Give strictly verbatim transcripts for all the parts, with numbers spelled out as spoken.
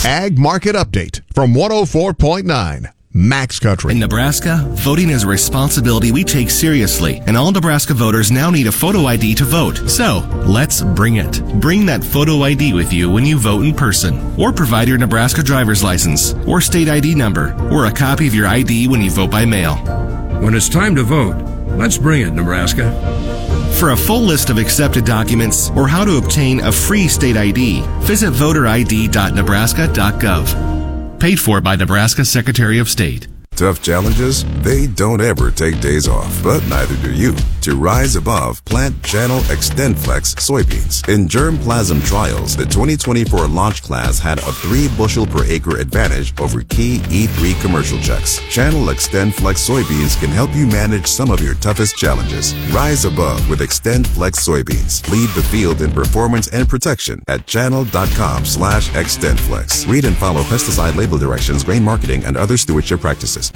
Ag Market Update from one oh four point nine Max Country. In Nebraska, voting is a responsibility we take seriously, and all Nebraska voters now need a photo I D to vote. So, let's bring it. Bring that photo I D with you when you vote in person, or provide your Nebraska driver's license, or state I D number, or a copy of your I D when you vote by mail. When it's time to vote, let's bring it, Nebraska. For a full list of accepted documents or how to obtain a free state I D, visit voter I D dot nebraska dot gov. Paid for by Nebraska Secretary of State. Tough challenges, they don't ever take days off, but neither do you. To rise above, plant Channel XtendFlex soybeans. In germplasm trials, the twenty twenty-four launch class had a three bushel per acre advantage over key E three commercial checks. Channel XtendFlex soybeans can help you manage some of your toughest challenges. Rise above with XtendFlex soybeans. Lead the field in performance and protection at channel.com slash XtendFlex. Read and follow pesticide label directions, grain marketing, and other stewardship practices.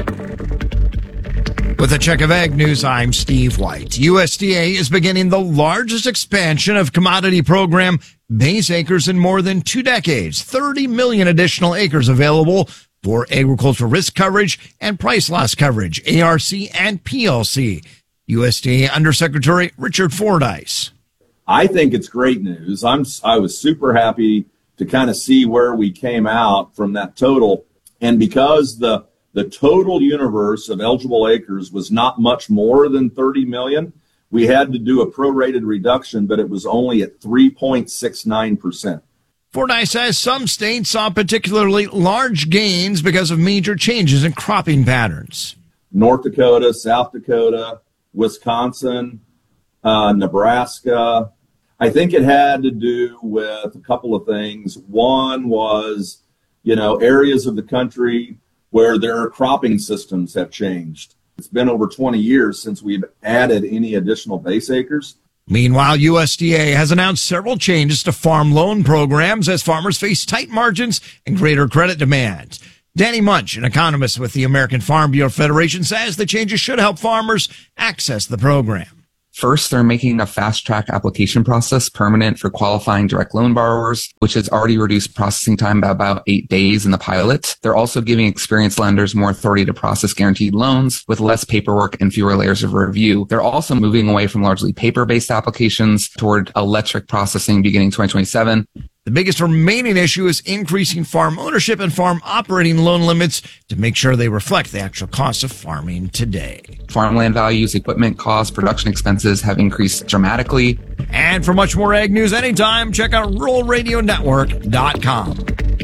With a check of ag news, I'm Steve White. U S D A is beginning the largest expansion of commodity program base acres in more than two decades. thirty million additional acres available for agricultural risk coverage and price loss coverage, A R C and P L C. U S D A Undersecretary Richard Fordyce. I think it's great news. I'm, I was super happy to kind of see where we came out from that total. And because the The total universe of eligible acres was not much more than thirty million. We had to do a prorated reduction, but it was only at three point six nine percent. Fordyce says some states saw particularly large gains because of major changes in cropping patterns. North Dakota, South Dakota, Wisconsin, uh, Nebraska. I think it had to do with a couple of things. One was, you know, areas of the country where their cropping systems have changed. It's been over twenty years since we've added any additional base acres. Meanwhile, U S D A has announced several changes to farm loan programs as farmers face tight margins and greater credit demands. Danny Munch, an economist with the American Farm Bureau Federation, says the changes should help farmers access the program. First, they're making a fast-track application process permanent for qualifying direct loan borrowers, which has already reduced processing time by about eight days in the pilot. They're also giving experienced lenders more authority to process guaranteed loans with less paperwork and fewer layers of review. They're also moving away from largely paper-based applications toward electric processing beginning twenty twenty-seven. The biggest remaining issue is increasing farm ownership and farm operating loan limits to make sure they reflect the actual cost of farming today. Farmland values, equipment costs, production expenses have increased dramatically. And for much more ag news anytime, check out rural radio network dot com.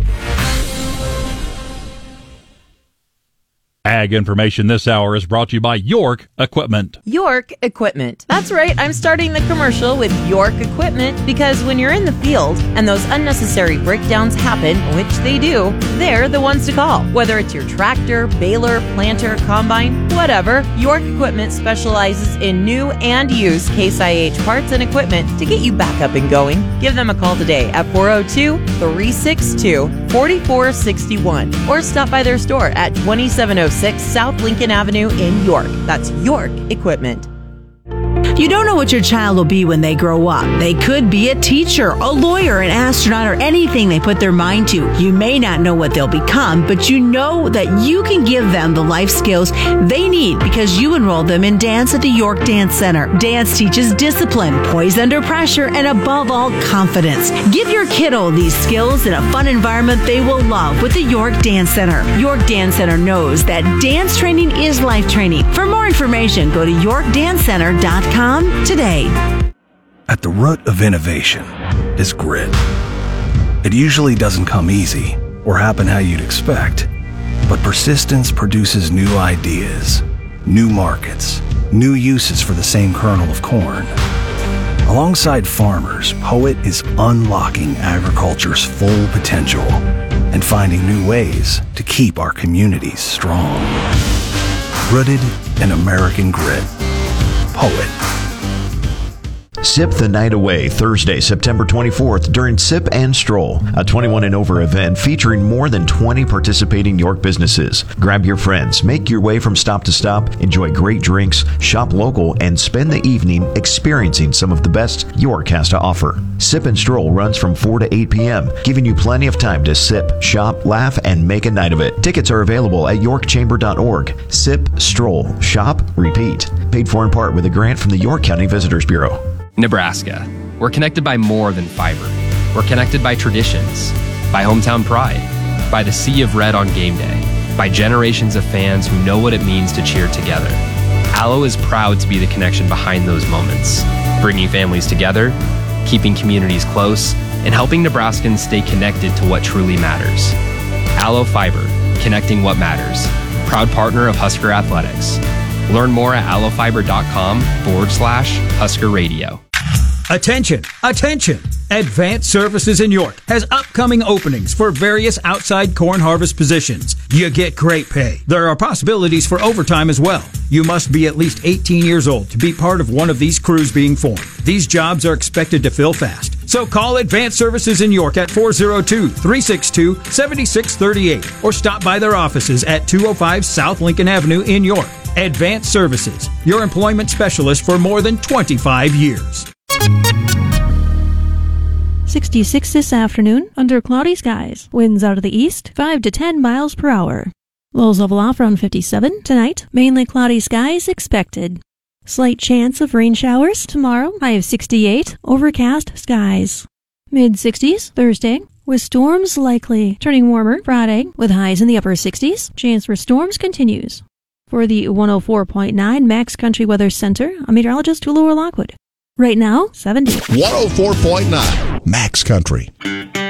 Ag information this hour is brought to you by York Equipment. York Equipment. That's right, I'm starting the commercial with York Equipment because when you're in the field and those unnecessary breakdowns happen, which they do, they're the ones to call. Whether it's your tractor, baler, planter, combine, whatever, York Equipment specializes in new and used Case I H parts and equipment to get you back up and going. Give them a call today at four oh two, three six two, four four six one or stop by their store at twenty-seven oh six South Lincoln Avenue in York. That's York Equipment. You don't know what your child will be when they grow up. They could be a teacher, a lawyer, an astronaut, or anything they put their mind to. You may not know what they'll become, but you know that you can give them the life skills they need because you enrolled them in dance at the York Dance Center. Dance teaches discipline, poise under pressure, and above all, confidence. Give your kiddo these skills in a fun environment they will love with the York Dance Center. York Dance Center knows that dance training is life training. For more information, go to york dance center dot com today. At the root of innovation is grit. It usually doesn't come easy or happen how you'd expect, but persistence produces new ideas, new markets, new uses for the same kernel of corn. Alongside farmers, Poet is unlocking agriculture's full potential and finding new ways to keep our communities strong. Rooted in American grit. Poet. Sip the night away Thursday, September twenty-fourth during Sip and Stroll, a twenty-one and over event featuring more than twenty participating York businesses. Grab your friends, make your way from stop to stop, enjoy great drinks, shop local, and spend the evening experiencing some of the best York has to offer. Sip and Stroll runs from four to eight p.m., giving you plenty of time to sip, shop, laugh, and make a night of it. Tickets are available at york chamber dot org. Sip, stroll, shop, repeat. Paid for in part with a grant from the York County Visitors Bureau. Nebraska. We're connected by more than fiber. We're connected by traditions, by hometown pride, by the sea of red on game day, by generations of fans who know what it means to cheer together. Allo is proud to be the connection behind those moments, bringing families together, keeping communities close, and helping Nebraskans stay connected to what truly matters. Allo Fiber, connecting what matters. Proud partner of Husker Athletics. Learn more at allofiber.com forward slash Husker Radio. Attention, attention! Advanced Services in York has upcoming openings for various outside corn harvest positions. You get great pay. There are possibilities for overtime as well. You must be at least eighteen years old to be part of one of these crews being formed. These jobs are expected to fill fast. So call Advanced Services in York at four oh two, three six two, seven six three eight or stop by their offices at two oh five South Lincoln Avenue in York. Advanced Services, your employment specialist for more than twenty-five years. sixty-six this afternoon, under cloudy skies. Winds out of the east, five to ten miles per hour. Lows level off around fifty-seven. Tonight, mainly cloudy skies expected. Slight chance of rain showers tomorrow, high of sixty-eight. Overcast skies. mid-sixties Thursday, with storms likely. Turning warmer Friday, with highs in the upper sixties. Chance for storms continues. For the one oh four point nine Max Country Weather Center, I'm meteorologist Tulora Lockwood. Right now, seventy. one oh four point nine Max Country.